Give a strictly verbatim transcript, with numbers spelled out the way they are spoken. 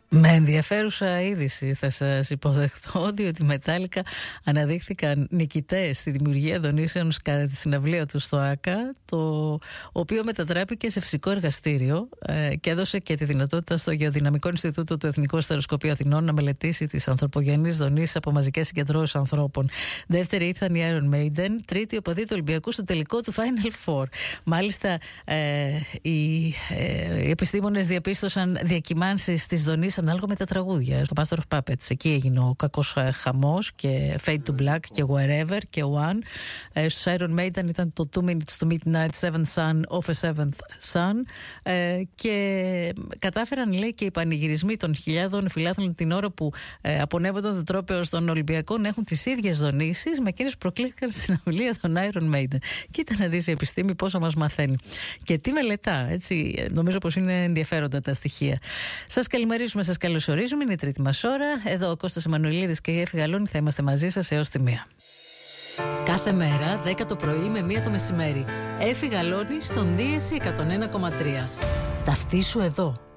Με ενδιαφέρουσα είδηση θα σας υποδεχθώ ότι οι Metallica αναδείχθηκαν νικητές στη δημιουργία δονήσεων κατά τη συναυλία του στο ΆΚΑ, το οποίο μετατράπηκε σε φυσικό εργαστήριο ε, και έδωσε και τη δυνατότητα στο Γεωδυναμικό Ινστιτούτο του Εθνικού Αστεροσκοπείου Αθηνών να μελετήσει τις ανθρωπογενείς δονήσεις από μαζικές συγκεντρώσεις ανθρώπων. Δεύτερη ήρθαν οι Iron Maiden, τρίτη οπαδοί του Ολυμπιακού στο τελικό του Final Four. Μάλιστα ε, οι, ε, οι επιστήμονες διαπίστωσαν διακυμάνσεις στις δονήσεις ανάλογα με τα τραγούδια. Στο Master of Puppets εκεί έγινε ο κακός χαμός και Fade to Black και Wherever και One. Ε, στους Iron Maiden ήταν το Two Minutes to Midnight, Seventh Son of a Seventh Son. Ε, και κατάφεραν, λέει, και οι πανηγυρισμοί των χιλιάδων φιλάθλων την ώρα που ε, απονέμονταν το τρόπαιο των Ολυμπιακών να έχουν τις ίδιες δονήσεις με εκείνες που προκλήθηκαν στη συναυλία των Iron Maiden. Κοίτα να δεις η επιστήμη πόσο μας μαθαίνει. Και τι μελετά, έτσι. Νομίζω πως είναι ενδιαφέροντα τα στοιχεία. Σας καλημερίζουμε, σας καλωσορίζουμε. Είναι η τρίτη μας ώρα. Εδώ ο Κώστας Εμμανουηλίδης και η Εφη Γαλούνη θα είμαστε μαζί σας έως τη μία. Κάθε μέρα δέκα το πρωί με μία το μεσημέρι. Εφη Γαλούνη στον Δίεση εκατόν ένα κόμμα τρία. Ταυτίσου εδώ.